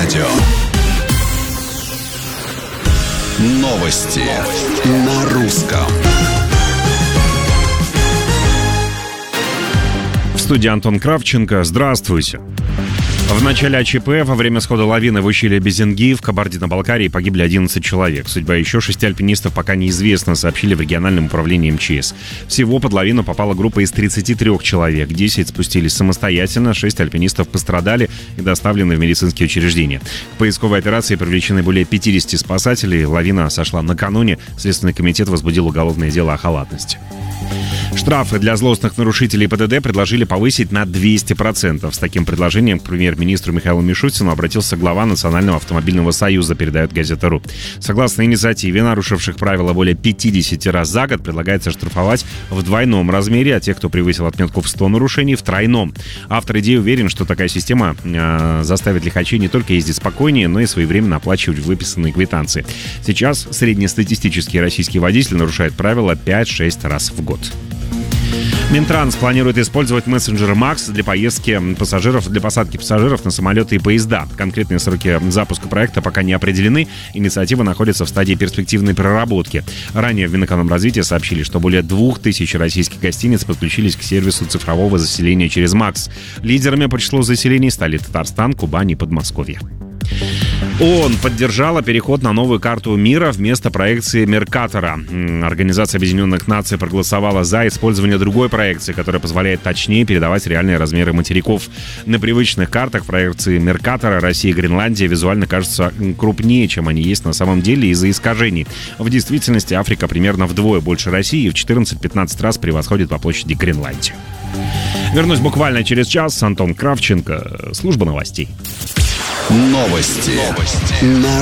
радио. Новости на русском. В студии Антон Кравченко. Здравствуйте. В начале АЧП во время схода лавины в ущелье Безенги в Кабардино-Балкарии погибли 11 человек. Судьба еще 6 альпинистов пока неизвестна, сообщили в региональном управлении МЧС. Всего под лавину попала группа из 33 человек. 10 спустились самостоятельно, 6 альпинистов пострадали и доставлены в медицинские учреждения. К поисковой операции привлечены более 50 спасателей. Лавина сошла накануне. Следственный комитет возбудил уголовное дело о халатности. Штрафы для злостных нарушителей ПДД предложили повысить на 200%. С таким предложением к премьер-министру Михаилу Мишустину обратился глава Национального автомобильного союза, передает газета.ру. Согласно инициативе, нарушивших правила более 50 раз за год, предлагается штрафовать в двойном размере, а тех, кто превысил отметку в 100 нарушений, в тройном. Автор идеи уверен, что такая система заставит лихачей не только ездить спокойнее, но и своевременно оплачивать выписанные квитанции. Сейчас среднестатистический российский водитель нарушает правила 5-6 раз в год. Минтранс планирует использовать мессенджер Max для посадки пассажиров на самолеты и поезда. Конкретные сроки запуска проекта пока не определены. Инициатива находится в стадии перспективной проработки. Ранее в Минэкономразвитии сообщили, что более 2000 российских гостиниц подключились к сервису цифрового заселения через Max. Лидерами по числу заселений стали Татарстан, Кубань и Подмосковье. ООН поддержала переход на новую карту мира вместо проекции Меркатора. Организация Объединенных Наций проголосовала за использование другой проекции, которая позволяет точнее передавать реальные размеры материков. На привычных картах проекции Меркатора Россия и Гренландия визуально кажутся крупнее, чем они есть на самом деле из-за искажений. В действительности Африка примерно вдвое больше России и в 14-15 раз превосходит по площади Гренландию. Вернусь буквально через час. Антон Кравченко. Служба новостей. Новости на